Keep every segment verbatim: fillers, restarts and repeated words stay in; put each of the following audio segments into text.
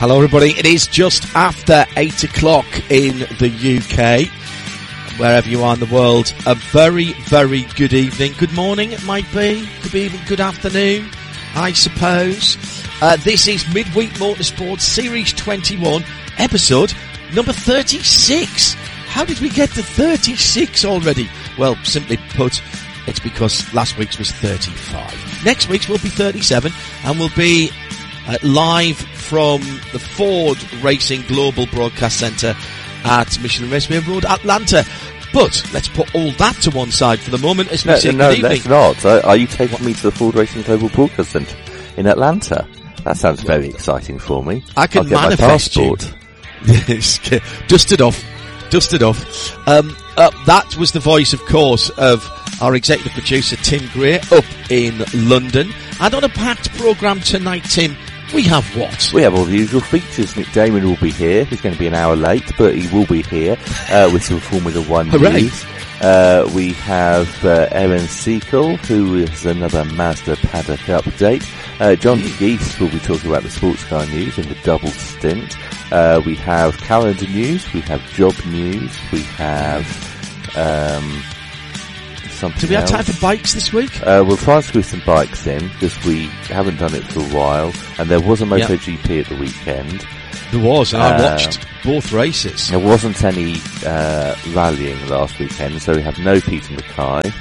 Hello everybody, it is just after eight o'clock in the U K. Wherever you are in the world, a very, very good evening. Good morning it might be, could be even good afternoon, I suppose. Uh, this is Midweek Motorsport Series twenty-one, episode number thirty-six. How did we get to thirty-six already? Well, simply put, it's because last week's was thirty-five. Next week's will be thirty-seven, and we'll be uh, live from the Ford Racing Global Broadcast Centre at Michelin Raceway Road, Atlanta. But let's put all that to one side for the moment as we no, say no, good evening. let's not. Uh, are you taking what? me to the Ford Racing Global Broadcast Centre in Atlanta? That sounds very exciting for me. I can I'll get manifest my you. passport. Dust it off. Dust it off. Um, uh, that was the voice, of course, of our executive producer, Tim Gray, up in London. And on a packed programme tonight, Tim, we have what? We have all the usual features. Nick Damon will be here. He's going to be an hour late, but he will be here uh, with some Formula One Hooray. news. Uh, we have uh, Erin Seacole, who is another Mazda paddock update. Uh, John mm. Geese will be talking about the sports car news in the double stint. Uh, we have calendar news. We have job news. We have um, something Do we have else. time for bikes this week? Uh, we'll try and squeeze some bikes in because we haven't done it for a while. And there was a MotoGP yep. at the weekend. There was, and uh, I watched both races. There wasn't any uh, rallying last weekend, so we have no Peter Mackay.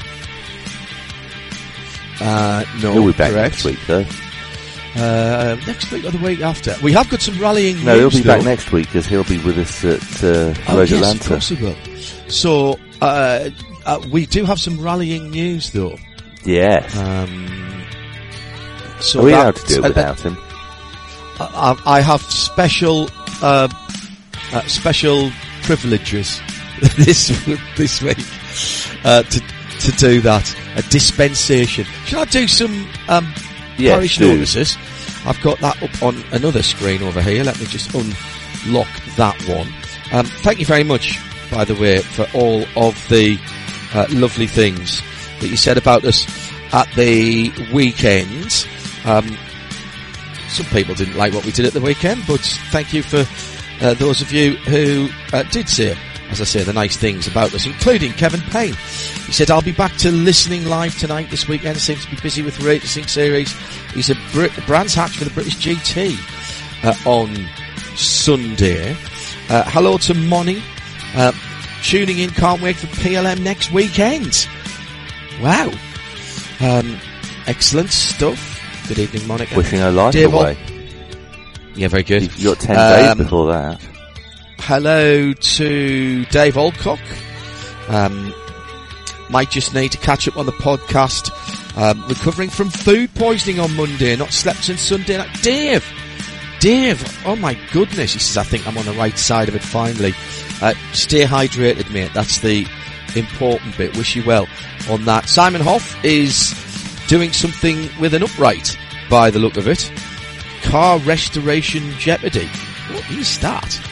Uh, no, he'll be back correct. next week, though. Uh, next week or the week after. We have got some rallying No, news, he'll be though. back next week because he'll be with us at uh, oh, Road yes, Atlanta. Of course he will. So, uh, uh, we do have some rallying news, though. Yes. Um, so Are we that, allowed to do it uh, without him? I, I have special, uh, uh, special privileges this this week uh, to to do that. A dispensation. Should I do some um, yes, parish do. notices? I've got that up on another screen over here. Let me just unlock that one. Um, thank you very much, by the way, for all of the uh, lovely things that you said about us at the weekend. Um, some people didn't like what we did at the weekend, but thank you for uh, those of you who uh, did say, as I say, the nice things about us, including Kevin Payne. He said, I'll be back to listening live tonight this weekend. Seems to be busy with racing series. He's a Brit- Brands Hatch for the British G T uh, on Sunday. Uh, hello to Moni. Uh, tuning in, can't wait for P L M next weekend. Wow. Um, excellent stuff. Good evening, Monica. Wishing her life Dave away. Al- yeah, very good. You've got ten um, days before that. Hello to Dave Alcock. Um, might just need to catch up on the podcast. Um, recovering from food poisoning on Monday, not slept since Sunday night. Dave! Dave! Oh my goodness. He says, I think I'm on the right side of it finally. Uh, stay hydrated, mate. That's the important bit. Wish you well on that. Simon Hoff is doing something with an upright, by the look of it. Car restoration jeopardy. What is that?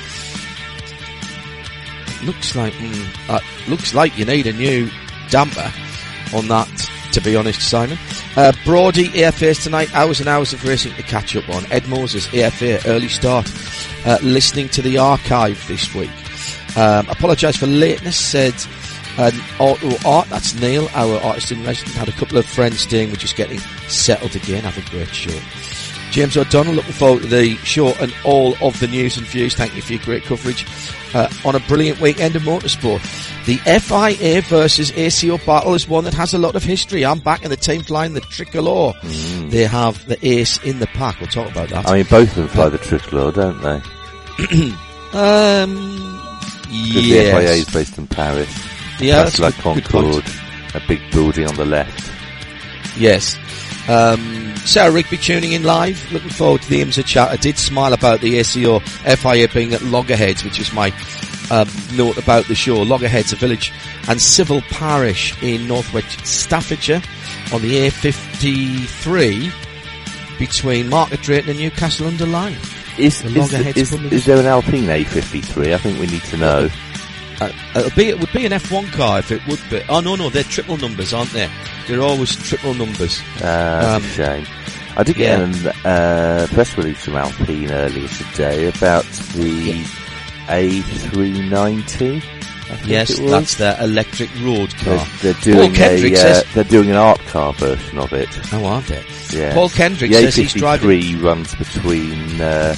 Looks like, mm, uh, looks like you need a new damper on that, to be honest, Simon. Uh, Brody, A F A's tonight, hours and hours of racing to catch up on. Ed Moses, A F A, early start, uh, listening to the archive this week. Um, apologise for lateness, said an auto art, that's Neil, our artist in residence. Had a couple of friends staying, we're just getting settled again. Have a great show. James O'Donnell, looking forward to the show and all of the news and views. Thank you for your great coverage uh, on a brilliant weekend of motorsport. The F I A versus A C O battle is one that has a lot of history. I'm back in the team flying the Tricolor. Mm. They have the ace in the pack. We'll talk about that. I mean, both of them fly the Tricolor, don't they? um, yes. The F I A is based in Paris. Yeah, that's like Concorde, a big building on the left. Yes. Um, Sarah Rigby tuning in live. Looking forward to the IMSA chat. I did smile about the A C O F I A being at Loggerheads, which is my um, note about the show. Loggerheads, a village and civil parish in northwest Staffordshire on the A fifty-three between Market Drayton and Newcastle under Lyme. Is, is, is, is there an Alpine A fifty-three? I think we need to know. Uh, it'll be, it would be an F one car if it would be. Oh no, no, they're triple numbers, aren't they? They're always triple numbers. Ah, um, that's a shame. I did get Yeah. a uh, press release from Alpine earlier today about the Yeah. A three ninety. I think Yes, it was. that's their electric road car. They're, they're doing Paul Kendrick a, uh, says... they're doing an art car version of it. Oh, aren't they? Yeah. Paul Kendrick the says he's driving... A fifty-three runs between, uh,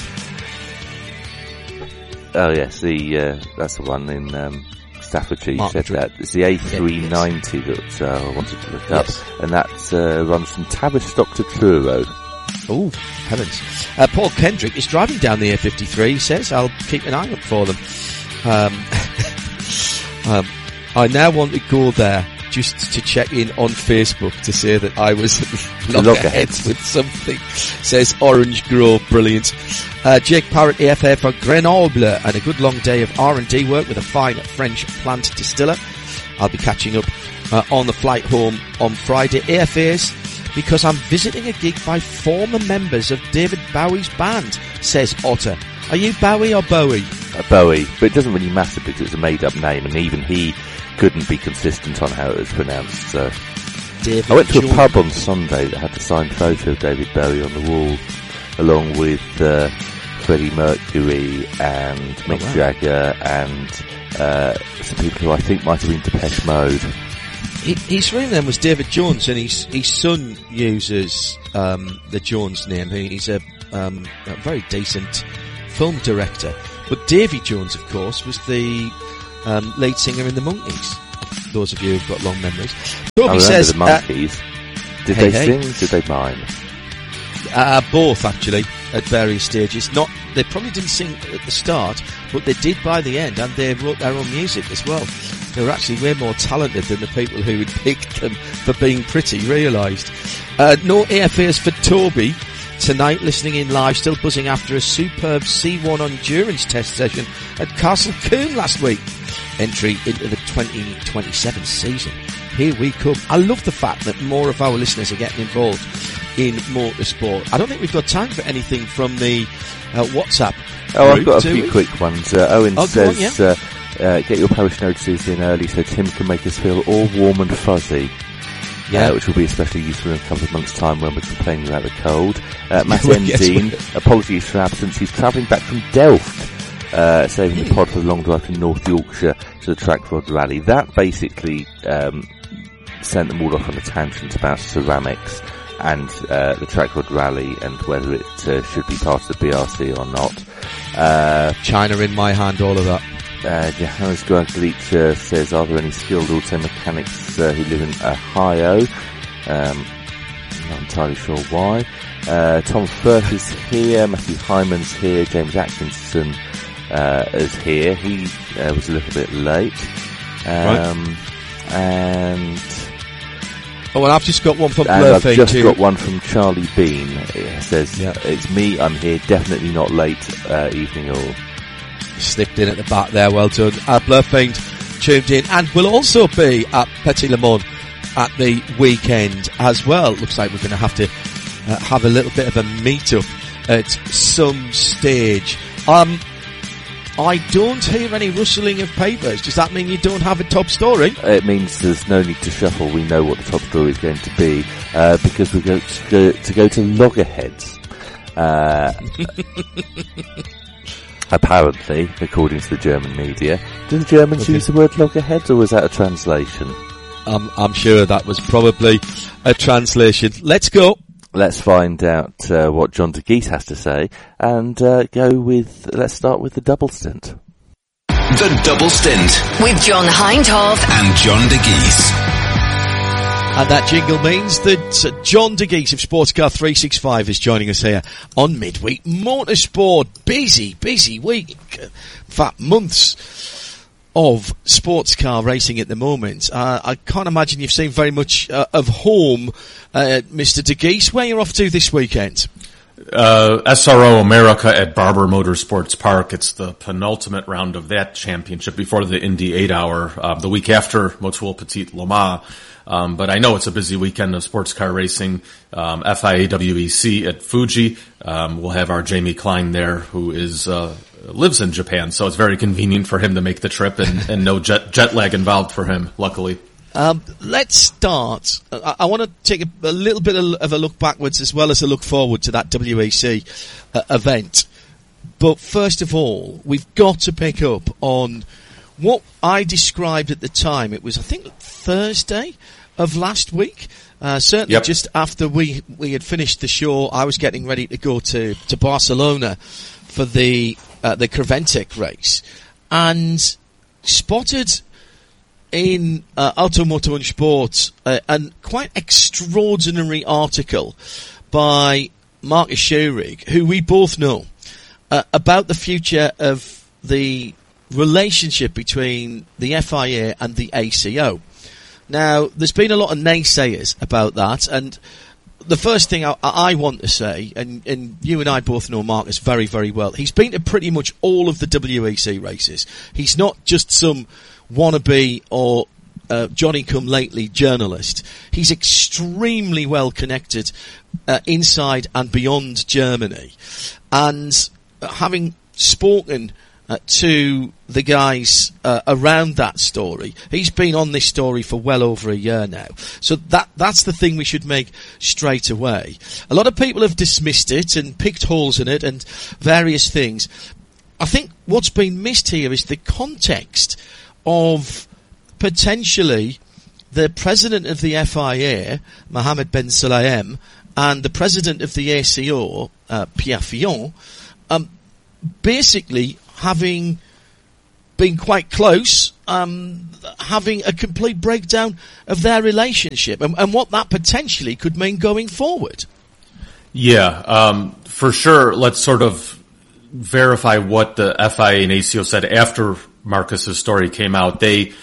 oh yes, the, uh, that's the one in, um, Staffordshire, you Martin said Drew. that. It's the A three ninety Yeah, yes. that uh, I wanted to look up. Yes. And that uh, runs from Tavistock to Truro. Oh, heavens. Uh, Paul Kendrick is driving down the A fifty-three, he says. I'll keep an eye out for them. Um, um, I now want to go there just to check in on Facebook to say that I was loggerheads with something. Says Orange Grove, brilliant. Uh, Jake Parrott, A F A for Grenoble, and a good long day of R and D work with a fine French plant distiller. I'll be catching up uh, on the flight home on Friday. A F As, because I'm visiting a gig by former members of David Bowie's band, says Otter. Are you Bowie or Bowie? Uh, Bowie, but it doesn't really matter because it's a made-up name, and even he couldn't be consistent on how it was pronounced. So David I went to Jones. a pub on Sunday that had a signed photo of David Bowie on the wall, along with uh, Freddie Mercury and Mick Oh, wow. Jagger and uh, some people who I think might have been Depeche Mode. He, his real name was David Jones, and his his son uses um, the Jones name. He, he's a, um, a very decent film director. But Davy Jones, of course, was the um, lead singer in the Monkees. Those of you who've got long memories. I Toby remember says the Monkees. Uh, did hey, they hey. sing? Did they mime? Uh, both, actually, at various stages. Not, they probably didn't sing at the start, but they did by the end, and they wrote their own music as well. They were actually way more talented than the people who had picked them for being pretty realised. Uh, no A F As for Toby tonight, listening in live, still buzzing after a superb C one endurance test session at Castle Coombe last week. Entry into the twenty twenty-seven season. Here we come. I love the fact that more of our listeners are getting involved in motorsport. I don't think we've got time for anything from the uh, WhatsApp. Oh, group, I've got a do few we? quick ones. Uh, Owen Oh, go says, on, yeah. uh, uh, get your parish notices in early so Tim can make us feel all warm and fuzzy. Yeah. Uh, which will be especially useful in a couple of months' time when we're complaining about the cold. Uh, Matt Well, yes, Enzine, we- apologies for absence. He's travelling back from Delft, uh, saving the pod for the long drive to North Yorkshire to the Track Rod Rally. That basically um, sent them all off on a tangent about ceramics and uh, the Track Rod Rally and whether it uh, should be part of the B R C or not. Uh, China in my hand, all of that. uh, Johannes Graglic says, are there any skilled auto mechanics uh, who live in Ohio? Um, not entirely sure why. Uh, Tom Firth is here, Matthew Hyman's here, James Atkinson uh, is here. He uh, was a little bit late. Um, and... Oh, well, I've just got one from And I've Blurfing just too. got one from Charlie Bean. It says, Yeah. it's me, I'm here, definitely not late, uh, evening all. Slipped in at the back there, well done. Uh, Blurfing tuned in, and will also be at Petit Le Mans at the weekend as well. Looks like we're going to have to uh, have a little bit of a meet-up at some stage. Um, I don't hear any rustling of papers. Does that mean you don't have a top story? It means there's no need to shuffle. We know what the top story is going to be, uh, because we're going to go to, go to loggerheads. Uh, apparently, according to the German media. Do the Germans Okay. use the word loggerheads, or was that a translation? Um, I'm sure that was probably a translation. Let's go. Let's find out uh, what John de Geese has to say, and uh, go with. Let's start with the double stint. The Double Stint With John Hindhaugh and John de Geese. And that jingle means that uh, John de Geese of Sportscar three sixty-five is joining us here on Midweek Motorsport. Busy, busy week. In fact, months of sports car racing at the moment. Uh, I can't imagine you've seen very much uh, of home, uh, Mister de Geese. Where you're off to this weekend? Uh, S R O America at Barber Motorsports Park. It's the penultimate round of that championship before the Indy eight hour, uh, the week after Motul Petit Le Mans. Um, but I know it's a busy weekend of sports car racing. Um, F I A W E C at Fuji. Um, we'll have our Jamie Klein there, who is, uh, lives in Japan. So it's very convenient for him to make the trip and, and no jet, jet lag involved for him, luckily. Um, let's start. I, I want to take a, a little bit of, of a look backwards as well as a look forward to that W E C uh, event. But first of all, we've got to pick up on what I described at the time. It was, I think, Thursday of last week. Uh, certainly yep. just after we, we had finished the show, I was getting ready to go to, to Barcelona for the uh, the Creventic race, and spotted in uh, Automoto and Sport uh, a quite extraordinary article by Marcus Schurig, who we both know, uh, about the future of the relationship between the F I A and the A C O. Now, there's been a lot of naysayers about that, and the first thing I, I want to say, and, and you and I both know Marcus very, very well, he's been to pretty much all of the W E C races. He's not just some wannabe or uh, Johnny-come-lately journalist. He's extremely well connected uh, inside and beyond Germany. And uh, having spoken Uh, to the guys uh, around that story, he's been on this story for well over a year now. So that that's the thing we should make straight away. A lot of people have dismissed it and picked holes in it and various things. I think what's been missed here is the context of potentially the president of the F I A, Mohammed Ben Sulayem, and the president of the A C O, uh, Pierre Fillon, um, basically having been quite close, um, having a complete breakdown of their relationship and, and what that potentially could mean going forward. Yeah, um, for sure. Let's sort of verify what the F I A and A C O said after Marcus's story came out. They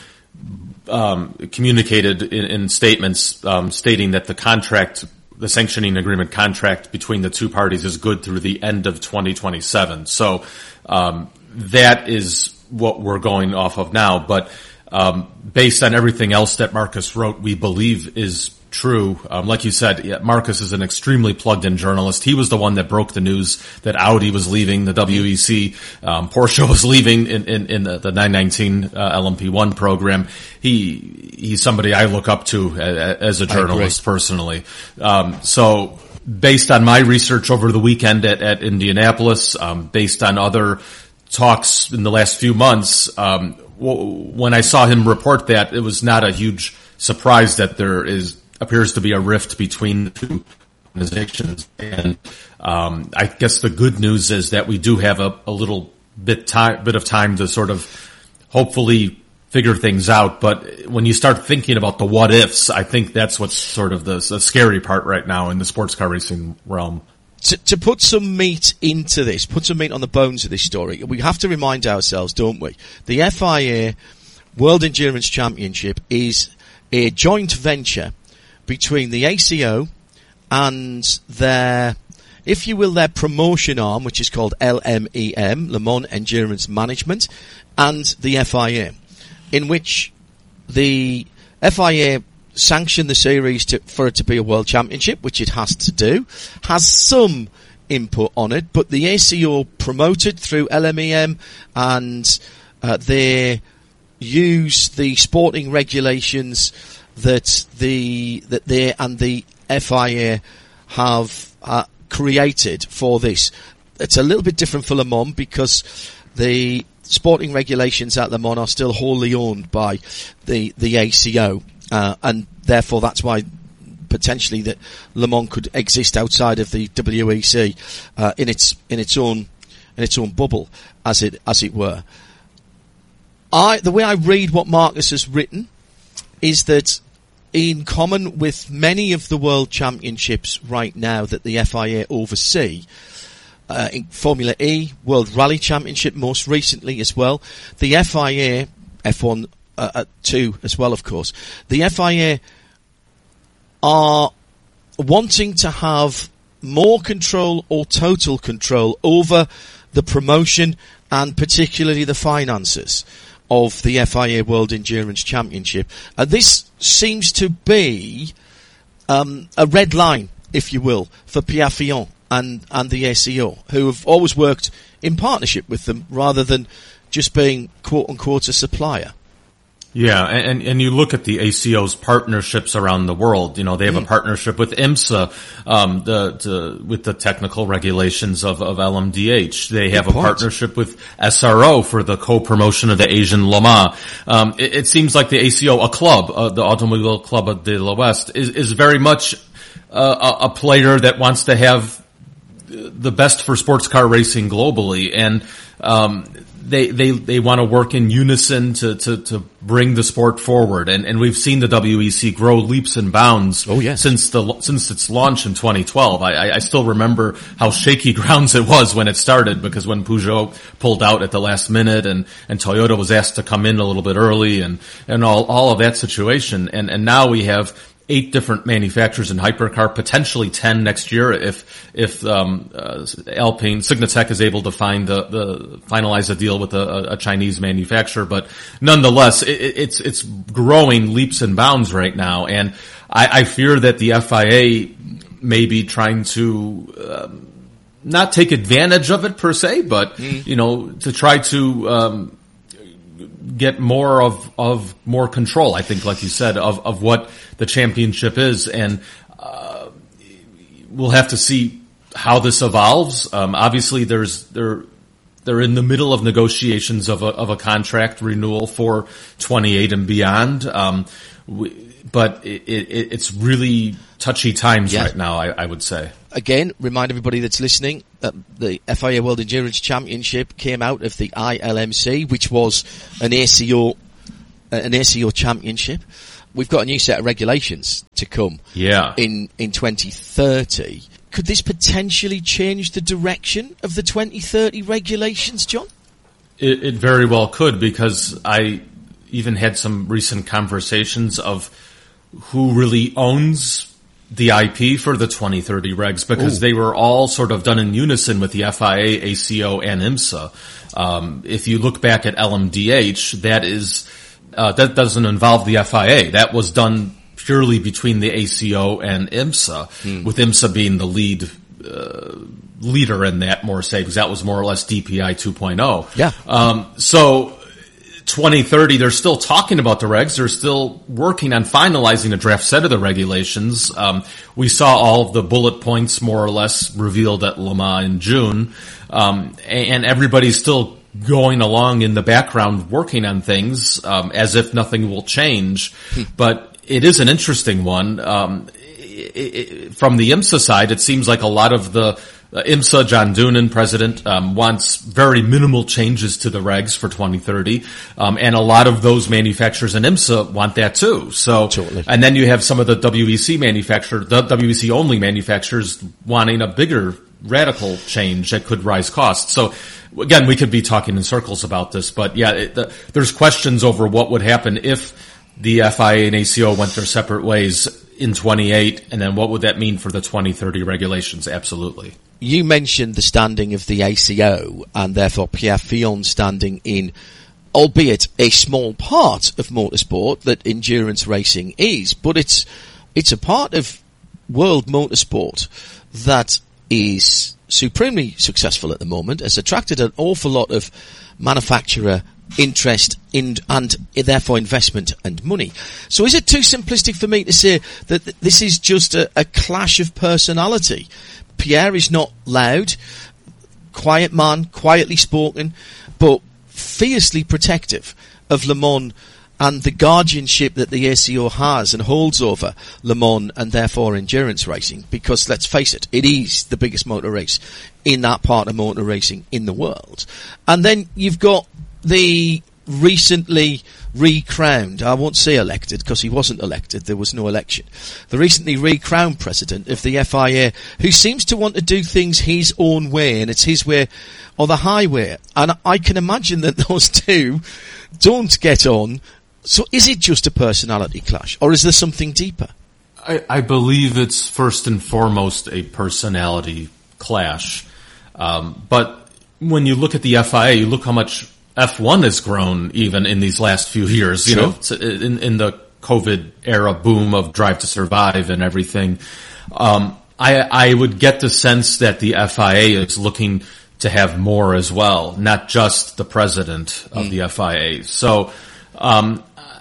um, communicated in, in statements um, stating that the contract, the sanctioning agreement contract between the two parties is good through the end of twenty twenty-seven. So um, that is what we're going off of now. But um, based on everything else that Marcus wrote, we believe is true. Um, like you said, yeah, Marcus is an extremely plugged-in journalist. He was the one that broke the news that Audi was leaving the W E C, um, Porsche was leaving in, in, in the, the nine nineteen uh, L M P one program. He he's somebody I look up to as a journalist personally. Um, so based on my research over the weekend at, at Indianapolis, um, based on other talks in the last few months, um, w- when I saw him report that, it was not a huge surprise that there is appears to be a rift between the two organizations. And um, I guess the good news is that we do have a, a little bit time, bit of time to sort of hopefully figure things out. But when you start thinking about the what ifs, I think that's what's sort of the, the scary part right now in the sports car racing realm. To, to put some meat into this, put some meat on the bones of this story, we have to remind ourselves, don't we? The F I A World Endurance Championship is a joint venture between the A C O and their, if you will, their promotion arm, which is called L M E M, Le Mans Endurance Management, and the F I A, in which the F I A sanctioned the series to, for it to be a world championship, which it has to do, has some input on it, but the A C O promoted through L M E M, and uh, they use the sporting regulations that the that they and the F I A have uh, created for this. It's a little bit different for Le Mans because the sporting regulations at Le Mans are still wholly owned by the the A C O, uh, and therefore that's why potentially that Le Mans could exist outside of the W E C uh, in its in its own in its own bubble, as it as it were. I the way I read what Marcus has written is that, in common with many of the world championships right now that the F I A oversee, uh, in Formula E, World Rally Championship most recently as well, the F I A, F one, uh, uh, two as well of course, the F I A are wanting to have more control or total control over the promotion and particularly the finances of the F I A World Endurance Championship. And this seems to be um, a red line, if you will, for Pierre Fillon and, and the A C O, who have always worked in partnership with them rather than just being quote-unquote a supplier. Yeah, and and you look at the A C O's partnerships around the world. You know, they have mm. a partnership with IMSA, um, the, the with the technical regulations of, of L M D H. They have Good a point. partnership with S R O for the co-promotion of the Asian Le Mans. Um, it, it seems like the A C O, a club, uh, the Automobile Club de l'Ouest, is is very much uh, a, a player that wants to have the best for sports car racing globally, and um, they they they want to work in unison to to to bring the sport forward. And and we've seen the W E C grow leaps and bounds. Oh, yes. since the since its launch in twenty twelve. I I still remember how shaky grounds it was when it started, because when Peugeot pulled out at the last minute, and and Toyota was asked to come in a little bit early, and and all all of that situation. And and now we have eight different manufacturers in hypercar, potentially ten next year if if um, uh, Alpine Signatech is able to find the, the finalize a deal with a, a Chinese manufacturer. But nonetheless, it, it's it's growing leaps and bounds right now, and I, I fear that the F I A may be trying to um, not take advantage of it per se, but mm. you know, to try to um, get more of, of more control, I think, like you said, of, of what the championship is. And, uh, we'll have to see how this evolves. Um, obviously there's, they're, they're in the middle of negotiations of a, of a contract renewal for twenty-eight and beyond. Um, we, but it, it, it's really touchy times yeah. right now, I, I would say. Again, remind everybody that's listening that the F I A World Endurance Championship came out of the I L M C, which was an A C O, an A C O championship. We've got a new set of regulations to come. Yeah. In, in twenty thirty. Could this potentially change the direction of the twenty thirty regulations, John? It, it very well could, because I even had some recent conversations of who really owns the I P for the twenty thirty regs, because Ooh. they were all sort of done in unison with the F I A, A C O, and IMSA. Um, if you look back at L M D H, that is, uh, that doesn't involve the F I A. That was done purely between the A C O and IMSA, hmm. with IMSA being the lead, uh, leader in that, more say, because that was more or less D P I two point oh. Yeah. Um, so, twenty thirty, they're still talking about the regs. They're still working on finalizing a draft set of the regulations. Um, we saw all of the bullet points more or less revealed at Le Mans in June. Um, and everybody's still going along in the background working on things, um, as if nothing will change. Hmm. But it is an interesting one. Um, it, it, from the IMSA side, it seems like a lot of the Uh, IMSA, John Doonan, president, um, wants very minimal changes to the regs for twenty thirty, um, and a lot of those manufacturers in IMSA want that too. So, totally. And then you have some of the W E C manufacturers, the W E C only manufacturers, wanting a bigger radical change that could rise costs. So, again, we could be talking in circles about this, but yeah, it, the, there's questions over what would happen if the F I A and A C O went their separate ways in twenty-eight, and then what would that mean for the twenty thirty regulations? Absolutely. You mentioned the standing of the A C O, and therefore Pierre Fillon's standing in, albeit a small part of motorsport that endurance racing is, but it's it's a part of world motorsport that is supremely successful at the moment, has attracted an awful lot of manufacturer interest in, and therefore investment and money. So is it too simplistic for me to say that this is just a, a clash of personality? Pierre is not loud, quiet man, quietly spoken, but fiercely protective of Le Mans and the guardianship that the A C O has and holds over Le Mans and therefore endurance racing. Because let's face it, it is the biggest motor race in that part of motor racing in the world. And then you've got the recently recrowned, I won't say elected because he wasn't elected, there was no election, the recently recrowned president of the F I A, who seems to want to do things his own way, and it's his way or the highway. And I can imagine that those two don't get on. So is it just a personality clash, or is there something deeper? I, I believe it's first and foremost a personality clash. Um, but when you look at the F I A, you look how much F one has grown even in these last few years, you True. know, in, in the COVID era boom of Drive to Survive and everything. Um, I, I would get the sense that the F I A is looking to have more as well, not just the president of mm. the F I A. So, um,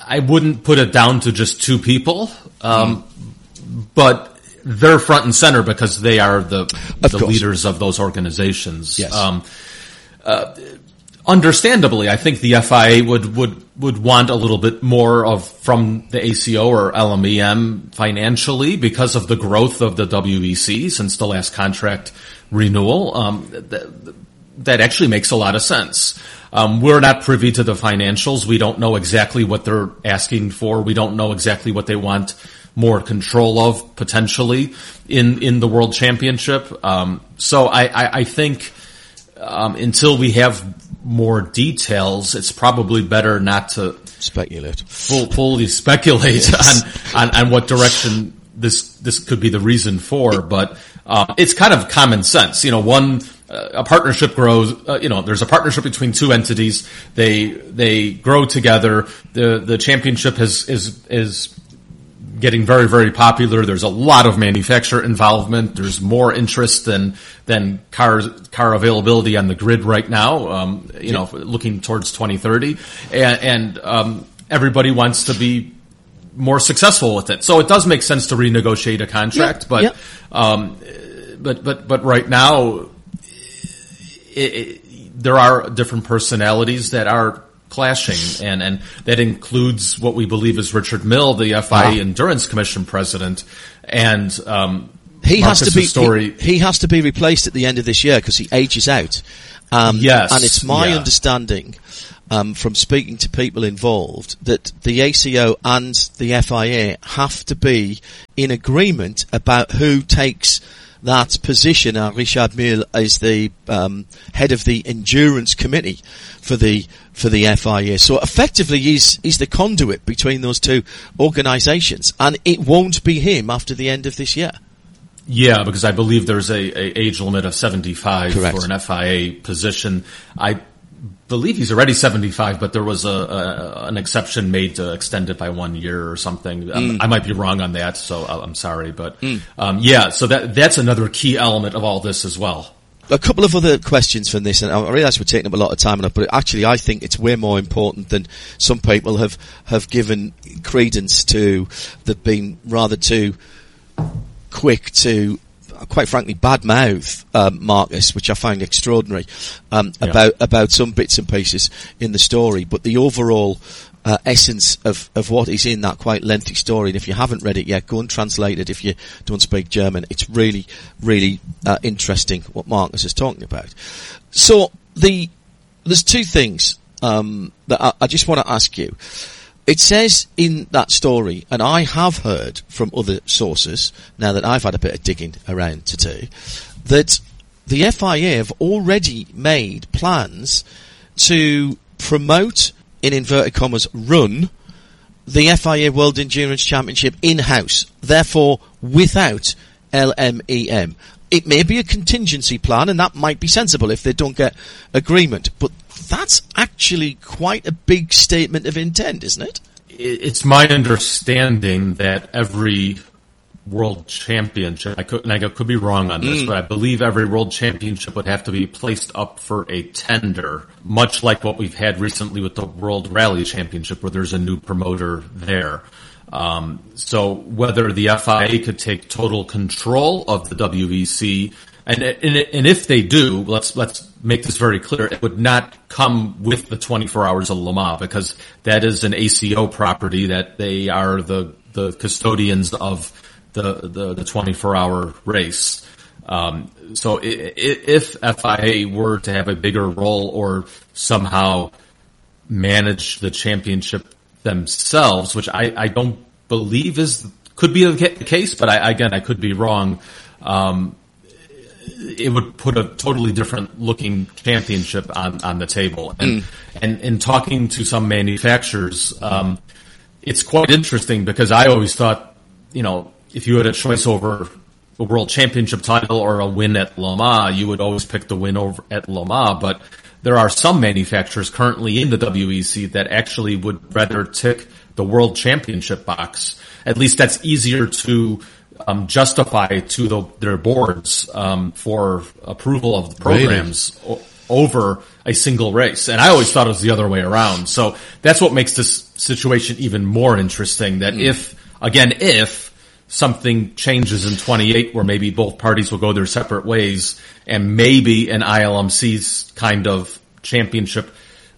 I wouldn't put it down to just two people, um, mm. but they're front and center because they are the of the course. leaders of those organizations. Yes. Um, uh, understandably, I think the F I A would, would, would want a little bit more of from the A C O or L M E M financially because of the growth of the W E C since the last contract renewal. Um, th- that actually makes a lot of sense. Um, we're not privy to the financials. We don't know exactly what they're asking for. We don't know exactly what they want more control of potentially in, in the World Championship. Um, so I, I, I think, um, until we have more details, it's probably better not to speculate, full, fully speculate yes. on, on, on what direction this, this could be the reason for, but, uh, it's kind of common sense. You know, one, uh, a partnership grows, uh, you know, there's a partnership between two entities. They, they grow together. The, the championship has, is, is getting very, very popular. There's a lot of manufacturer involvement. There's more interest than, than cars, car availability on the grid right now, um, you know, looking towards twenty thirty. And, and, um, everybody wants to be more successful with it. So it does make sense to renegotiate a contract, yeah, but, yeah. um, but, but, but right now, it, it, there are different personalities that are clashing, and, and that includes what we believe is Richard Mill, the F I A ah. Endurance Commission president, and, um, he Marcus has to be, story. He, he has to be replaced at the end of this year because he ages out. Um, yes. And it's my yeah. understanding, um, from speaking to people involved, that the A C O and the F I A have to be in agreement about who takes that position. Uh, Richard Mill is the um, head of the endurance committee for the for the F I A. So effectively, he's he's the conduit between those two organisations, and it won't be him after the end of this year. Yeah, because I believe there's a, a age limit of seventy-five Correct. for an F I A position. I believe he's already seventy-five, but there was a, a an exception made to extend it by one year or something. Um, Mm. I might be wrong on that, so I'm sorry, but Mm. um, yeah. So that that's another key element of all this as well. A couple of other questions from this, and I realise we're taking up a lot of time on it, but actually I think it's way more important than some people have, have given credence to. They've been rather too quick to, quite frankly, badmouth um, Marcus, which I find extraordinary, um, Yeah. about about some bits and pieces in the story. But the overall uh, essence of, of what is in that quite lengthy story, and if you haven't read it yet, go and translate it if you don't speak German. It's really, really uh, interesting what Marcus is talking about. So the there's two things um, that I, I just want to ask you. It says in that story, and I have heard from other sources, now that I've had a bit of digging around to do, that the F I A have already made plans to promote, in inverted commas, run the F I A World Endurance Championship in-house, therefore without L M E M. It may be a contingency plan, and that might be sensible if they don't get agreement, but that's actually quite a big statement of intent, isn't it? It's my understanding that every world championship, I could, and I could be wrong on this, Mm. but I believe every world championship would have to be placed up for a tender, much like what we've had recently with the World Rally Championship, where there's a new promoter there. Um, so whether the F I A could take total control of the W E C, and, and, and if they do, let's, let's make this very clear, it would not come with the twenty-four hours of Le Mans, because that is an A C O property, that they are the, the custodians of the, the, the twenty-four hour race. Um, so if F I A were to have a bigger role or somehow manage the championship themselves, which I, I don't believe is, could be the case, but I, again, I could be wrong. Um, it would put a totally different looking championship on, on the table. And, mm. and in talking to some manufacturers, um, it's quite interesting, because I always thought, you know, if you had a choice over a world championship title or a win at Le Mans, you would always pick the win over at Le Mans, but there are some manufacturers currently in the W E C that actually would rather tick the world championship box. At least that's easier to um, justify to the, their boards um, for approval of the programs. Really? over a single race. And I always thought it was the other way around. So that's what makes this situation even more interesting, that mm. if, again, if something changes in twenty-eight where maybe both parties will go their separate ways and maybe an I L M C's kind of championship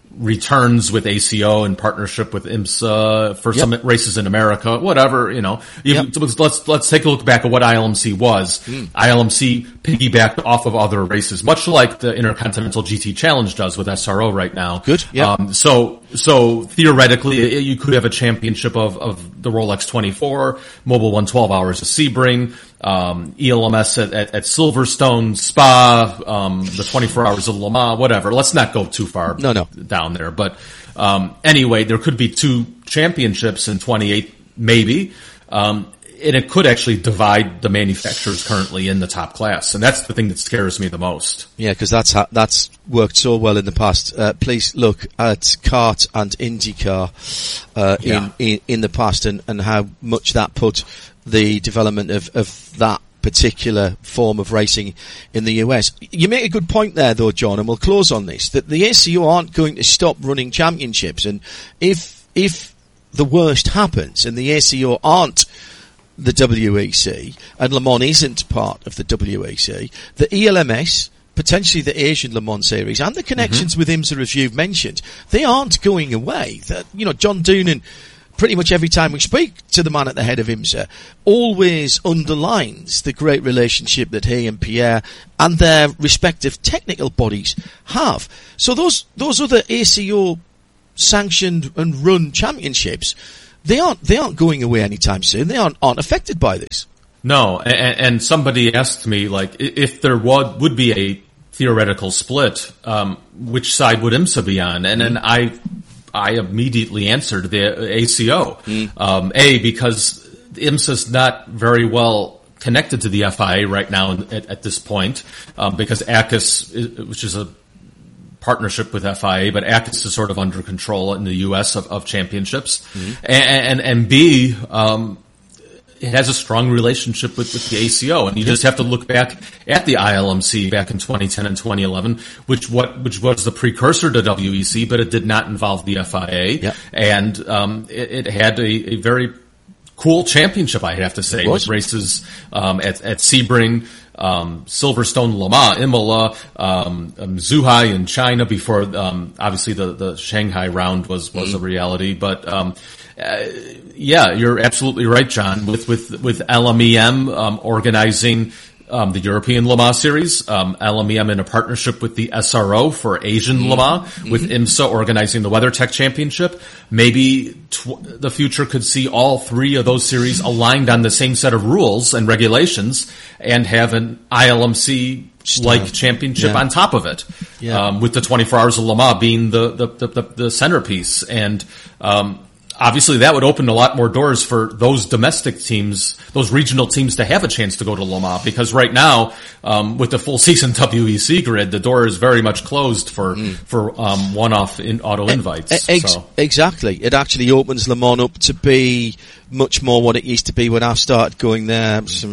returns with A C O in partnership with IMSA for yep. some races in America, whatever, you know. Yep. Let's let's take a look back at what I L M C was. Mm. I L M C piggybacked off of other races, much like the Intercontinental G T Challenge does with S R O right now. Good. Yeah. Um, so so theoretically, you could have a championship of of the Rolex twenty-four, Mobil one twelve Hours of Sebring, um, E L M S at, at, at Silverstone, Spa, um, the twenty-four Hours of Le Mans, whatever. Let's not go too far no, no. down there. But um, anyway, there could be two championships in twenty-eight, maybe. Um, and it could actually divide the manufacturers currently in the top class. And that's the thing that scares me the most. Yeah, because that's ha- that's worked so well in the past. Uh, please look at kart and IndyCar uh, yeah. in, in in the past, and, and how much that put the development of, of that particular form of racing in the U S. You make a good point there, though, John, and we'll close on this, that the A C O aren't going to stop running championships. And if if the worst happens and the A C O aren't the W E C, and Le Mans isn't part of the W E C, the E L M S, potentially the Asian Le Mans Series, and the connections mm-hmm. with IMSA, as you've mentioned, they aren't going away. That, you know, John Doonan, pretty much every time we speak to the man at the head of IMSA, always underlines the great relationship that he and Pierre and their respective technical bodies have. So those those other A C O sanctioned and run championships, They aren't, they aren't going away anytime soon. They aren't, aren't affected by this. No, and, and somebody asked me, like, if there would, would be a theoretical split, um, which side would IMSA be on? And then I, I immediately answered the A C O. Mm. Um, A, because IMSA's not very well connected to the F I A right now at, at this point, um, because A C U S, which is a partnership with F I A, but A C U S is sort of under control in the U S of, of championships. Mm-hmm. And, and, and B, um, it has a strong relationship with, with the A C O. And you just have to look back at the I L M C back in twenty ten and twenty eleven, which what, which was the precursor to W E C, but it did not involve the F I A. Yep. And, um, it, it had a, a very cool championship, I have to say, with races, um, at, at Sebring, Um, Silverstone, Le Mans, Imola, um, um, Zhuhai in China before, um, obviously the, the Shanghai round was, was mm. a reality. But, um, uh, yeah, you're absolutely right, John, with, with, with L M E M, um, organizing, um, the European Le Mans series, um, L M E M in a partnership with the S R O for Asian mm. Le Mans, mm-hmm. with IMSA organizing the WeatherTech Championship. Maybe tw- the future could see all three of those series aligned on the same set of rules and regulations and have an I L M C like championship yeah. on top of it, yeah. um, with the twenty-four Hours of Le Mans being the, the, the, the, the centerpiece. And, um, obviously that would open a lot more doors for those domestic teams, those regional teams, to have a chance to go to Le Mans, because right now, um, with the full season W E C grid, the door is very much closed for, mm. for, um, one-off in auto invites. E- ex- so. Exactly. It actually opens Le Mans up to be much more what it used to be when I started going there some,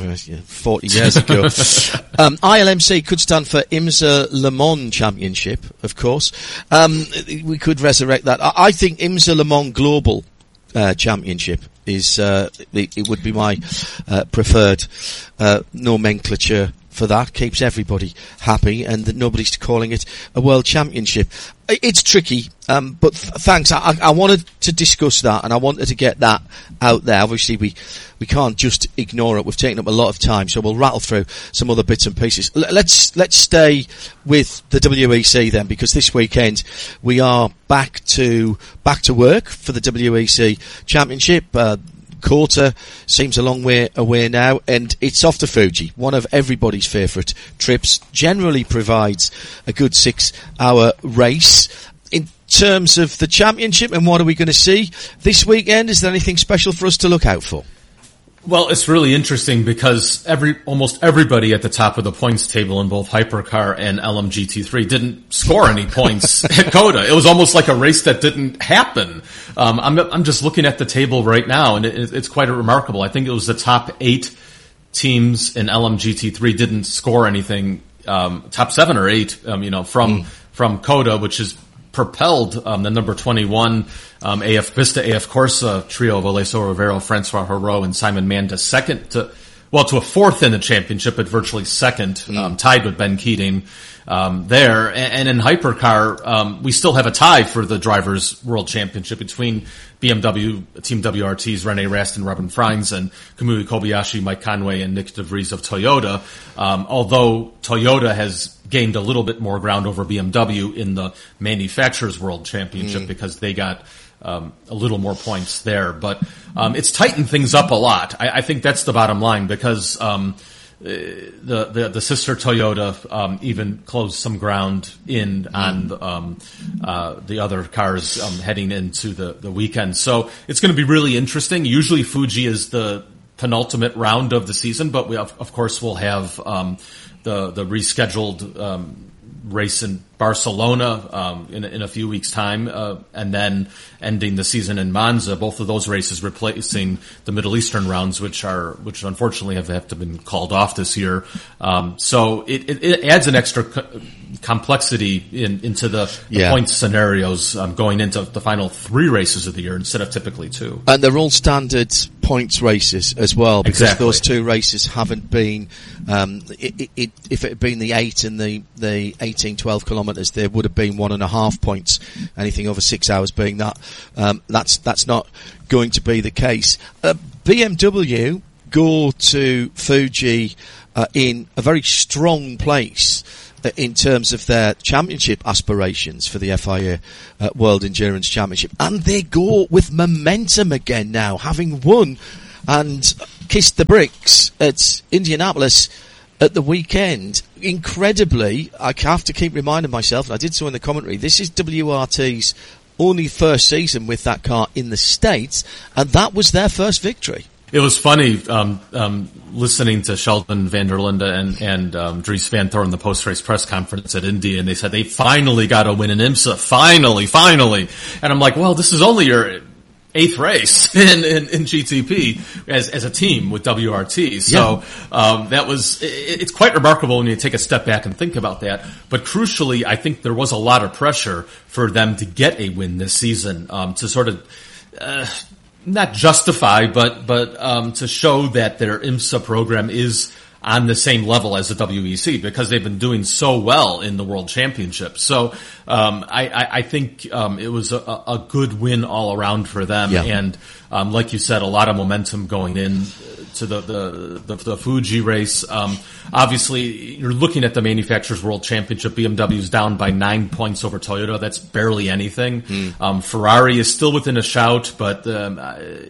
forty years ago. um, I L M C could stand for IMSA Le Mans Championship, of course. Um, we could resurrect that. I, I think IMSA Le Mans Global uh, Championship is, uh, it, it would be my uh, preferred uh, nomenclature for that. Keeps everybody happy, and that nobody's calling it a world championship. It's tricky, um, but th- thanks. I, I wanted to discuss that, and I wanted to get that out there. Obviously, we we can't just ignore it. We've taken up a lot of time, so we'll rattle through some other bits and pieces. L- let's let's stay with the W E C then, because this weekend we are back to back to work for the W E C Championship. Uh, Quarter seems a long way away now, and it's off to Fuji, one of everybody's favourite trips. Generally provides a good six-hour race. In terms of the championship, and what are we going to see this weekend? Is there anything special for us to look out for? Well, it's really interesting because every almost everybody at the top of the points table in both Hypercar and L M G T three didn't score any points at COTA. It was almost like a race that didn't happen. Um, I'm I'm just looking at the table right now, and it, it's quite remarkable. I think it was the top eight teams in L M G T three didn't score anything um, top seven or eight, um, you know, from, mm. from COTA, which is propelled, um, the number twenty-one, um, A F Vista A F Corsa trio of Alessio Rivero, Francois Haro, and Simon Manda second to, well, to a fourth in the championship, but virtually second, mm. um, tied with Ben Keating, um, there. And, and in Hypercar, um, we still have a tie for the Drivers' World Championship between B M W, Team W R T's Rene Rast and Robin Freins, and Kamui Kobayashi, Mike Conway, and Nick DeVries of Toyota. Um, although Toyota has gained a little bit more ground over B M W in the Manufacturers' World Championship mm. because they got um, a little more points there. But um, it's tightened things up a lot. I, I think that's the bottom line, because um, the, the the sister Toyota um, even closed some ground in mm. on the, um, uh, the other cars um, heading into the, the weekend. So it's going to be really interesting. Usually Fuji is the penultimate round of the season, but we of, of course will have um, the the rescheduled um, race in Barcelona um, in, in a few weeks' time, uh, and then ending the season in Monza. Both of those races replacing the Middle Eastern rounds, which are which unfortunately have, have to been called off this year. Um, so it, it, it adds an extra co- complexity in, into the, the yeah. point scenarios um, going into the final three races of the year instead of typically two. And they're all standard points races as well, because exactly. those two races haven't been. Um, it, it, it, if it had been the eight and the the eighteen, twelve kilometres, there would have been one and a half points. Anything over six hours being that, um, that's that's not going to be the case. Uh, B M W go to Fuji uh, in a very strong place uh, in terms of their championship aspirations for the F I A uh, World Endurance Championship, and they go with momentum again now, having won and kissed the bricks at Indianapolis at the weekend. Incredibly, I have to keep reminding myself, and I did so in the commentary, this is W R T's only first season with that car in the States, and that was their first victory. It was funny um, um, listening to Sheldon van der Linde and, and um, Dries Van Thorn in the post-race press conference at Indy, and they said they finally got a win in IMSA. Finally, finally. And I'm like, well, this is only your eighth race in, in, in G T P as, as a team with W R T. So, yeah. um, that was, it, it's quite remarkable when you take a step back and think about that. But crucially, I think there was a lot of pressure for them to get a win this season, um, to sort of, uh, not justify, but, but, um, to show that their IMSA program is on the same level as the W E C, because they've been doing so well in the World Championship. So um, I, I, I think um, it was a, a good win all around for them. Yeah. And um, like you said, a lot of momentum going in to the the, the, the Fuji race. Um, obviously, you're looking at the Manufacturers' World Championship. B M W's down by nine points over Toyota. That's barely anything. Mm. Um, Ferrari is still within a shout, but um,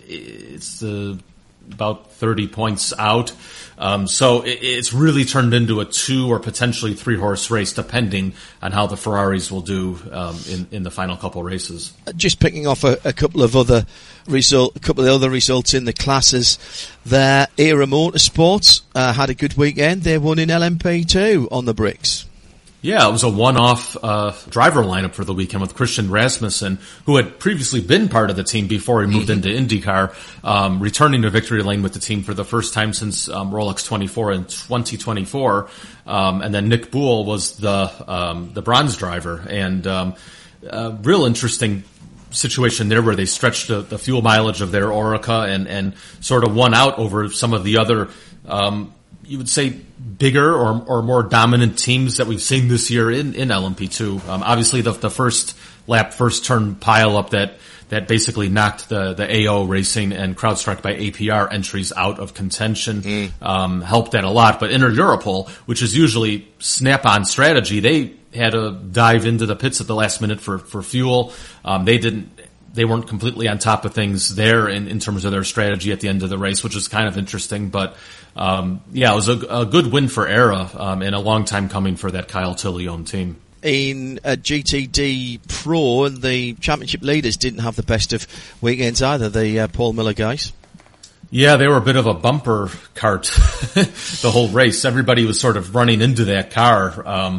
it's uh, about thirty points out. Um, so it, it's really turned into a two or potentially three horse race, depending on how the Ferraris will do um, in, in the final couple races. Just picking off a, a couple of other result, a couple of other results in the classes there. Era Motorsports uh, had a good weekend. They won in L M P two on the bricks. Yeah, it was a one-off uh driver lineup for the weekend with Christian Rasmussen, who had previously been part of the team before he moved into IndyCar, um, returning to victory lane with the team for the first time since um, Rolex twenty-four in twenty twenty-four. Um, and then Nick Boole was the um, the bronze driver, and um, a real interesting situation there where they stretched the, the fuel mileage of their Oreca and and sort of won out over some of the other um you would say bigger or or more dominant teams that we've seen this year in, in L M P two. Um, obviously the, the first lap, first turn pile up that, that basically knocked the, the A O Racing and CrowdStrike by A P R entries out of contention, mm. um, helped that a lot. But Inter Europol, which is usually snap-on strategy, they had to dive into the pits at the last minute for, for fuel. Um, they didn't, They weren't completely on top of things there in, in terms of their strategy at the end of the race, which was kind of interesting. But, um, yeah, it was a, a good win for Era, um, and a long time coming for that Kyle Tilley-owned team. In uh, G T D Pro, the championship leaders didn't have the best of weekends either, the uh, Paul Miller guys. Yeah, they were a bit of a bumper cart the whole race. Everybody was sort of running into that car. Um,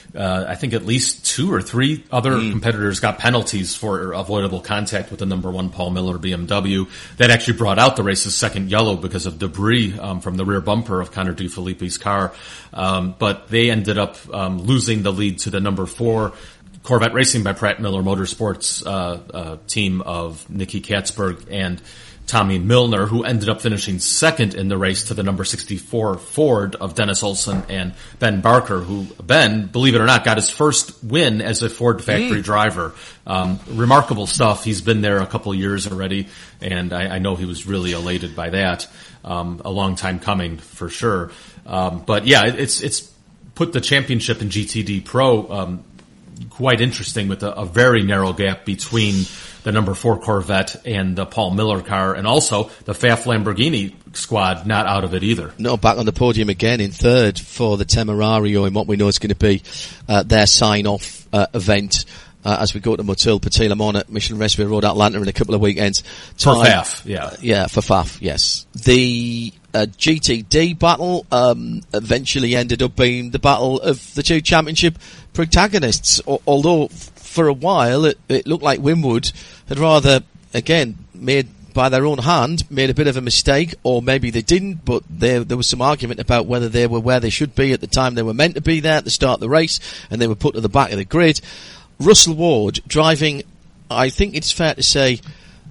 uh, I think at least two or three other Mm. competitors got penalties for avoidable contact with the number one Paul Miller B M W. That actually brought out the race's second yellow because of debris um, from the rear bumper of Connor DeFilippi's car. Um, but they ended up um, losing the lead to the number four Corvette Racing by Pratt Miller Motorsports uh, uh, team of Nicky Katzberg and Tommy Milner, who ended up finishing second in the race to the number sixty-four Ford of Dennis Olsen and Ben Barker, who, Ben, believe it or not, got his first win as a Ford factory mm. driver. Um, remarkable stuff. He's been there a couple of years already, and I, I know he was really elated by that. Um, a long time coming, for sure. Um, but yeah, it's it's put the championship in G T D Pro um, quite interesting with a, a very narrow gap between the number four Corvette and the Paul Miller car, and also the F A F Lamborghini squad not out of it either. No, back on the podium again in third for the Temerario in what we know is going to be uh, their sign-off uh, event uh, as we go to Motul Petit Le Mans at Michelin Raceway Road Atlanta in a couple of weekends. For F A F, yeah. Uh, yeah, for F A F, yes. The uh, G T D battle um, eventually ended up being the battle of the two championship protagonists, o- although for a while it, it looked like Winwood had rather, again, made by their own hand, made a bit of a mistake, or maybe they didn't, but there there was some argument about whether they were where they should be at the time they were meant to be there at the start of the race, and they were put to the back of the grid. Russell Ward driving, I think it's fair to say,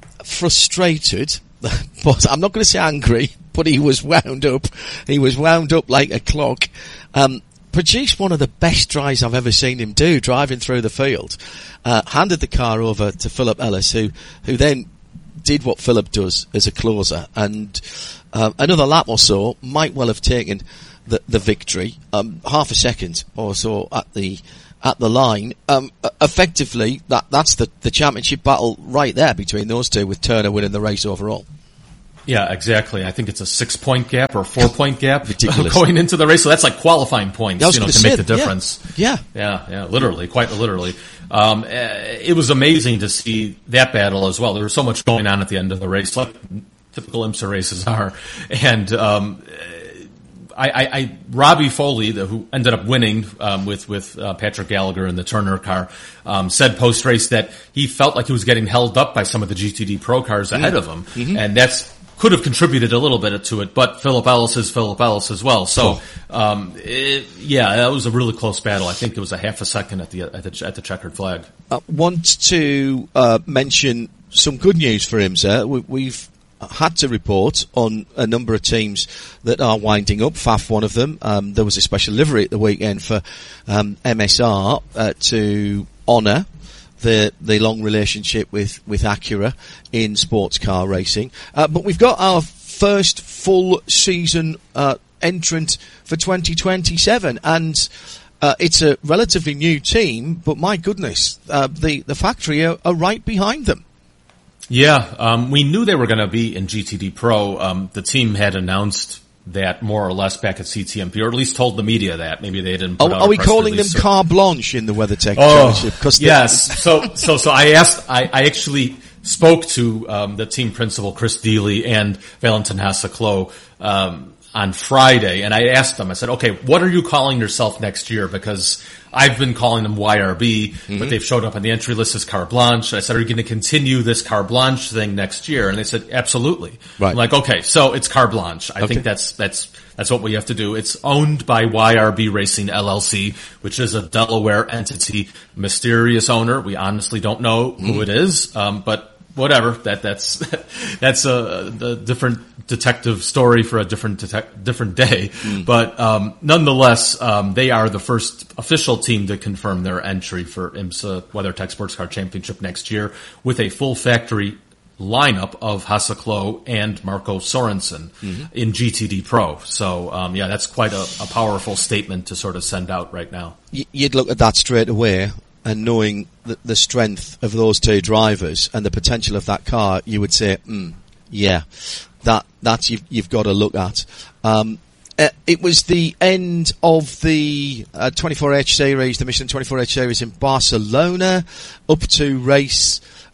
frustrated, but I'm not going to say angry, but he was wound up. He was wound up like a clock. Um, produced one of the best drives I've ever seen him do, driving through the field. Uh, handed the car over to Philip Ellis, who, who then did what Philip does as a closer, and uh, another lap or so might well have taken the, the victory. Um, half a second or so at the at the line. Um, effectively, that that's the, the championship battle right there between those two, with Turner winning the race overall. Yeah, exactly. I think it's a six-point gap or four-point gap Ridiculous. going into the race. So that's like qualifying points, you know, to say, make the difference. Yeah. Yeah, yeah, literally, quite literally. Um, it was amazing to see that battle as well. There was so much going on at the end of the race, like typical IMSA races are. And um, I, I, I Robbie Foley, the, who ended up winning um, with with uh, Patrick Gallagher in the Turner car, um, said post race that he felt like he was getting held up by some of the G T D Pro cars ahead of him, mm-hmm. and that's could have contributed a little bit to it. But Philip Ellis is Philip Ellis as well. So um, it, yeah, that was a really close battle. I think it was a half a second at the at the, at the checkered flag. I want to uh, mention some good news for IMSA. We, we've had to report on a number of teams that are winding up. F A F, one of them. Um, there was a special livery at the weekend for um, M S R uh, to honour the the long relationship with, with Acura in sports car racing. Uh, but we've got our first full season uh, entrant for twenty twenty-seven, and uh, it's a relatively new team, but my goodness, uh, the, the factory are, are right behind them. Yeah, um, we knew they were going to be in G T D Pro. Um, the team had announced that more or less back at C T M P, or at least told the media that. Maybe they didn't put Are, out are a we press calling them release or... carte blanche in the WeatherTech oh, Championship? Cause yes. so, so, so I asked, I, I actually spoke to um, the team principal, Chris Deely, and Valentin Hasse-Klo, um on Friday, and I asked them, I said, okay, what are you calling yourself next year? Because I've been calling them Y R B, mm-hmm. but they've showed up on the entry list as Carte Blanche. I said, are you going to continue this Carte Blanche thing next year? And they said, absolutely. Right. I'm like, okay, so it's Carte Blanche. I okay. think that's, that's, that's what we have to do. It's owned by Y R B Racing L L C, which is a Delaware entity, mysterious owner. We honestly don't know who mm-hmm. it is, um, but whatever. That that's that's a, a different detective story for a different detec- different day. Mm. But um, nonetheless, um, they are the first official team to confirm their entry for IMSA WeatherTech Sports Car Championship next year, with a full factory lineup of Hasse-Klo and Marco Sorensen mm-hmm. in G T D Pro. So um, yeah, that's quite a, a powerful statement to sort of send out right now. You'd look at that straight away, and knowing the, the strength of those two drivers and the potential of that car, you would say, mm, yeah, that that's you've, you've got to look at. Um, uh, it was the end of the uh, twenty-four H series, the Michelin twenty-four H series in Barcelona, up to race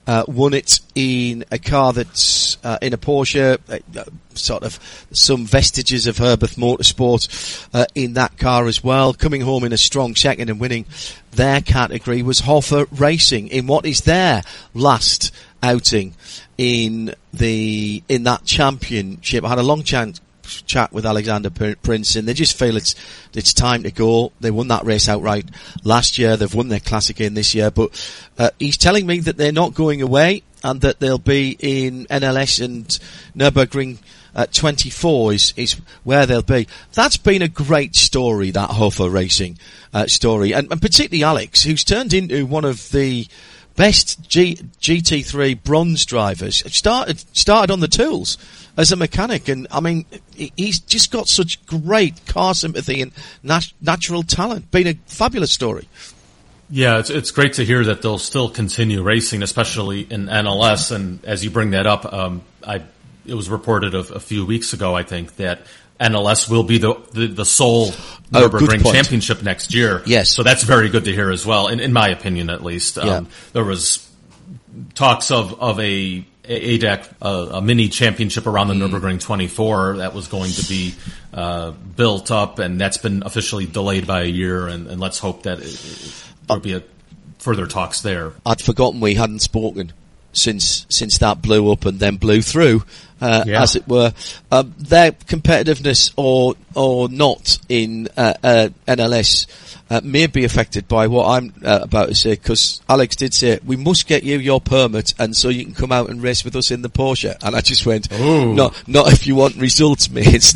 uh, won it in a car that's uh, in a Porsche, uh, sort of some vestiges of Herbeth Motorsport uh, in that car as well. Coming home in a strong second and winning their category was Hoffa Racing in what is their last outing in the in that championship. I had a long chat chat with Alexander Prince, and they just feel it's it's time to go. They won that race outright last year. They've won their classic in this year, but uh, he's telling me that they're not going away and that they'll be in N L S and Nürburgring uh, twenty-four is is where they'll be. That's been a great story, that Hoffa Racing uh, story, and, and particularly Alex, who's turned into one of the best G, GT3 bronze drivers. Started started on the tools as a mechanic, and I mean, he's just got such great car sympathy and nat- natural talent. Been a fabulous story. Yeah, it's it's great to hear that they'll still continue racing, especially in N L S. And as you bring that up, um, I it was reported a, a few weeks ago, I think, that N L S will be the the, the sole oh, Nürburgring championship next year. Yes, so that's very good to hear as well. In, in my opinion, at least, um, yeah. There was talks of of a A D A C, a, a mini championship around the mm. Nürburgring twenty-four that was going to be uh, built up, and that's been officially delayed by a year. And, and let's hope that it, it, there'll be a further talks there. I'd forgotten we hadn't spoken since since that blew up and then blew through, uh, yeah. as it were. Um, their competitiveness or or not in uh, uh, N L S uh, may be affected by what I'm uh, about to say, because Alex did say, we must get you your permit and so you can come out and race with us in the Porsche. And I just went, Ooh. no, not if you want results, mate.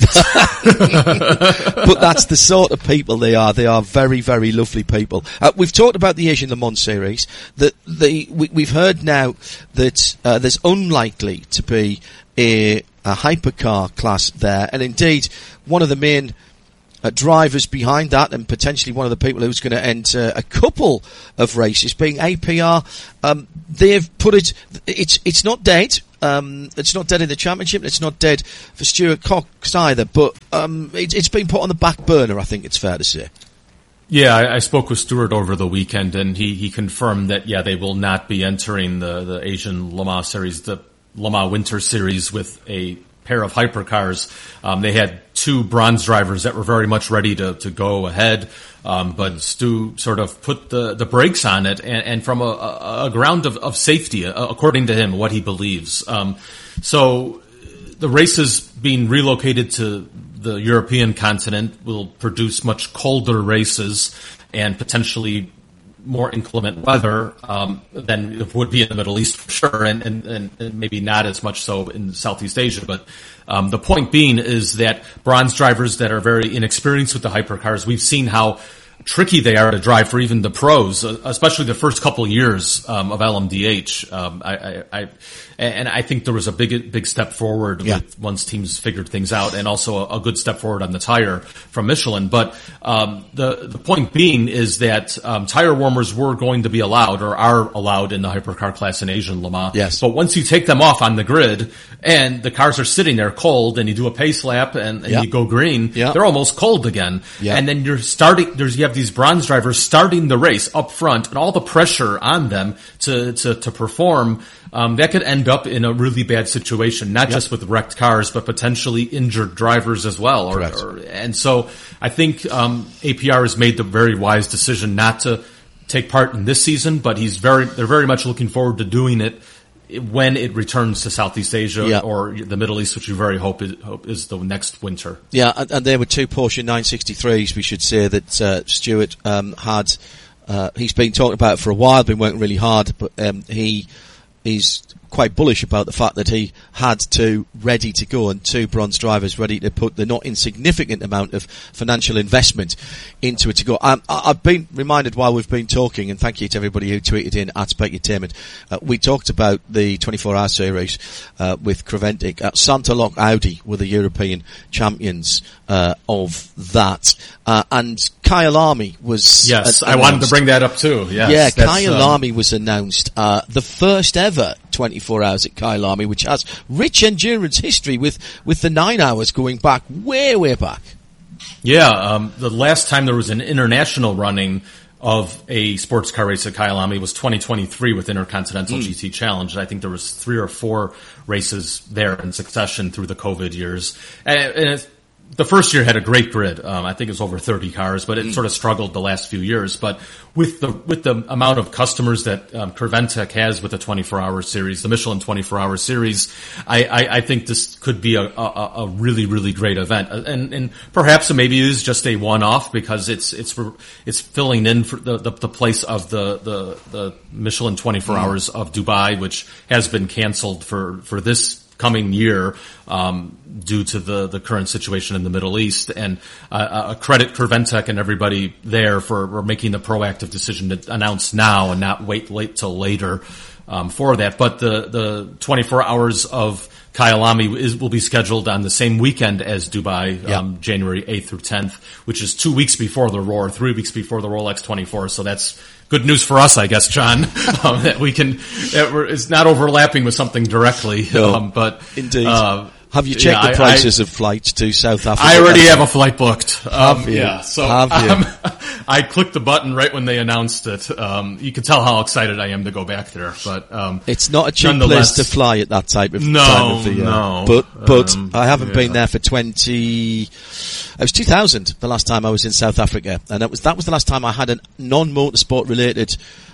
But that's the sort of people they are. They are very, very lovely people. Uh, we've talked about the Asian Le Mans series. That the we, we've heard now that uh, there's unlikely to be a, a hypercar class there, and indeed one of the main uh, drivers behind that, and potentially one of the people who's going to enter a couple of races, being A P R. Um, they've put it. It's it's not dead. Um, it's not dead in the championship. It's not dead for Stuart Cox either. But um, it, it's been put on the back burner, I think it's fair to say. Yeah, I, I spoke with Stuart over the weekend, and he, he confirmed that, yeah, they will not be entering the, the Asian Le Mans series, the Le Mans Winter Series, with a pair of hypercars. Um, they had two bronze drivers that were very much ready to, to go ahead, um, but Stu sort of put the, the brakes on it, and, and from a, a, a ground of, of safety, uh, according to him, what he believes. Um, so the races being relocated to the European continent will produce much colder races and potentially more inclement weather um, than it would be in the Middle East for sure, and, and, and maybe not as much so in Southeast Asia. But um, the point being is that bronze drivers that are very inexperienced with the hypercars, we've seen how tricky they are to drive for even the pros, especially the first couple of years um, of L M D H. Um, I, I, I, and I think there was a big, big step forward yeah. with, once teams figured things out, and also a, a good step forward on the tire from Michelin. But um, the the point being is that um, tire warmers were going to be allowed, or are allowed, in the hypercar class in Asian Le Mans. Yes. But once you take them off on the grid and the cars are sitting there cold, and you do a pace lap and, and yeah. you go green, yeah. they're almost cold again. Yeah. And then you're starting. There's you have these bronze drivers starting the race up front, and all the pressure on them to to, to perform. Um, that could end up in a really bad situation, not yep. just with wrecked cars, but potentially injured drivers as well. Or, or, and so I think um, A P R has made the very wise decision not to take part in this season, but he's very they're very much looking forward to doing it when it returns to Southeast Asia yeah. or the Middle East, which we very hope is, hope is the next winter. Yeah, and, and there were two Porsche nine sixty-threes, we should say, that uh, Stuart um, had. Uh, he's been talking about it for a while, been working really hard, but um, he is quite bullish about the fact that he had two ready to go, and two bronze drivers ready to put the not insignificant amount of financial investment into it to go. Um, I, I've been reminded while we've been talking, and thank you to everybody who tweeted in at Specutainment, uh, we talked about the twenty-four hour series uh, with Creventic. Uh, Santa Lock Audi were the European champions uh, of that, uh, and Kyle Army was yes. Uh, I wanted to bring that up too. Yes, yeah, Kyle um, Army was announced, uh, the first ever twenty-four hours at Kyle Army, which has rich endurance history with with the nine hours going back way way back. Yeah, um, the last time there was an international running of a sports car race at Kyalami was twenty twenty-three with Intercontinental mm. G T Challenge. I think there was three or four races there in succession through the COVID years. And, and it's, the first year had a great grid. Um, I think it was over thirty cars, but it mm. sort of struggled the last few years. But with the with the amount of customers that um, Creventic has with the twenty-four hour series, the Michelin twenty-four hour series, I, I, I think this could be a, a, a really really great event. And, and perhaps maybe it is just a one off because it's it's it's filling in for the the, the place of the the, the Michelin twenty-four mm. hours of Dubai, which has been canceled for for this coming year um, due to the, the current situation in the Middle East. And uh, a credit Creventic and everybody there for, for making the proactive decision to announce now and not wait late till later um, for that. But the, the twenty-four hours of Kyalami is, will be scheduled on the same weekend as Dubai, yep. um, January eighth through tenth, which is two weeks before the Roar, three weeks before the Rolex twenty-four. So that's good news for us, I guess, John, um, that we can, that we're, it's not overlapping with something directly. No, um, but, indeed. Uh, have you checked yeah, the prices I, I, of flights to South Africa? I already have a flight booked. Um, have you? Yeah, so have you? Um, I clicked the button right when they announced it. Um, you can tell how excited I am to go back there. But um, it's not a cheap place to fly at that type of no, time of the year. No, but but um, I haven't yeah. been there for twenty. It was two thousand the last time I was in South Africa, and that was that was the last time I had a non-motorsport related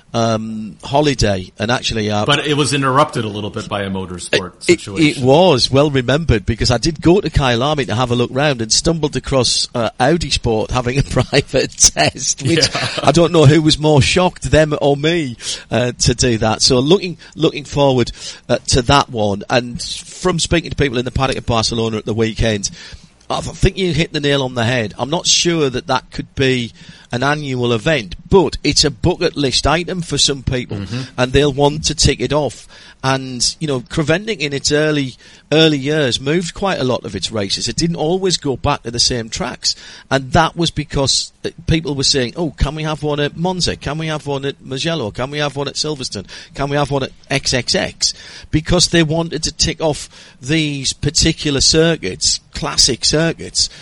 um holiday. And actually uh, but it was interrupted a little bit by a motorsport it, situation. It, it was well remembered because I did go to Kyalami to have a look round and stumbled across uh, Audi Sport having a private test, which yeah. I don't know who was more shocked, them or me, uh, to do that. So looking looking forward uh, to that one. And from speaking to people in the paddock at Barcelona at the weekend, I think you hit the nail on the head. I'm not sure that that could be an annual event, but it's a bucket list item for some people, mm-hmm. and they'll want to tick it off. And, you know, Creventic in its early, early years moved quite a lot of its races. It didn't always go back to the same tracks. And that was because people were saying, oh, can we have one at Monza? Can we have one at Mugello? Can we have one at Silverstone? Can we have one at X X X? Because they wanted to tick off these particular circuits, classic circuits,